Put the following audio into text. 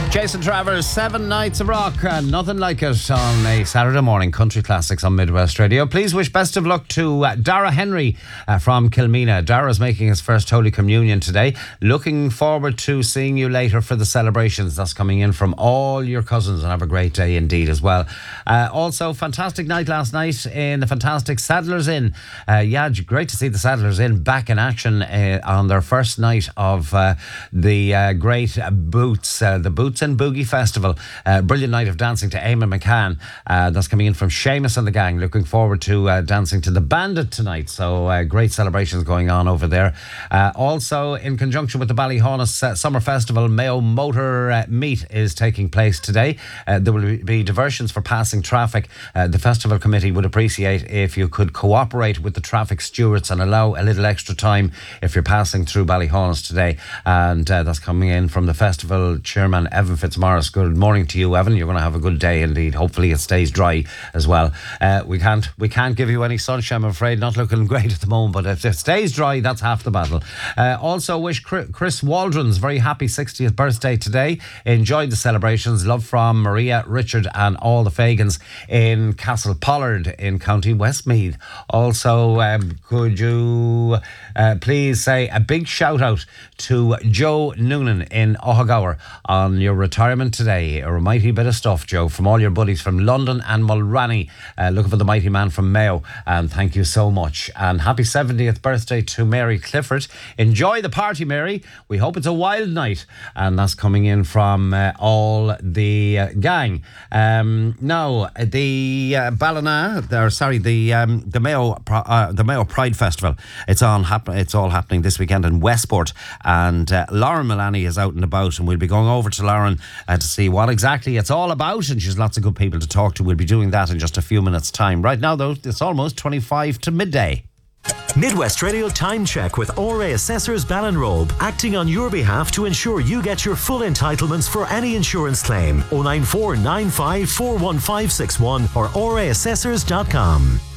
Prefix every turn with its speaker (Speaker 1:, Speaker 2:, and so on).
Speaker 1: Jason Travers, 7 Nights of Rock, nothing like it on a Saturday morning. Country classics on Midwest Radio. Please wish best of luck to Dara Henry from Kilmena. Dara's making his first Holy Communion today. Looking forward to seeing you later for the celebrations. That's coming in from all your cousins, and have a great day indeed as well. Also, fantastic night last night in the fantastic Saddlers Inn. Great to see the Saddlers Inn back in action on their first night of the great Boots, the Boots and Boogie Festival. Brilliant night of dancing to Eamon McCann. That's coming in from Seamus and the gang. Looking forward to dancing to the Bandit tonight. So great celebrations going on over there. Also, in conjunction with the Ballyhaunis Summer Festival, Mayo Motor Meet is taking place today. There will be diversions for passing traffic. The festival committee would appreciate if you could cooperate with the traffic stewards and allow a little extra time if you're passing through Ballyhaunis today. And that's coming in from the festival chairman, Evan Fitzmaurice. Good morning to you, Evan. You're going to have a good day indeed. Hopefully it stays dry as well. We can't give you any sunshine, I'm afraid. Not looking great at the moment, but if it stays dry, that's half the battle. Also wish Chris Waldron's very happy 60th birthday today. Enjoyed the celebrations. Love from Maria, Richard and all the Fagans in Castle Pollard in County Westmeath. Also, could you please say a big shout out to Joe Noonan in Ohagower on your retirement today. A mighty bit of stuff, Joe, from all your buddies from London and Mulranny. Looking for the mighty man from Mayo, and thank you so much. And happy 70th birthday to Mary Clifford. Enjoy the party, Mary. We hope it's a wild night. And that's coming in from all the gang. Now, the the Mayo Pride Festival. It's all happening this weekend in Westport, and Lauren Mullaney is out and about, and we'll be going over to Lauren to see what exactly it's all about, and she's lots of good people to talk to. We'll be doing that in just a few minutes' time. Right now, though, it's almost 25 to midday.
Speaker 2: Midwest Radio Time Check with RA Assessors Ballinrobe, acting on your behalf to ensure you get your full entitlements for any insurance claim. 094 95 41561 or raassessors.com.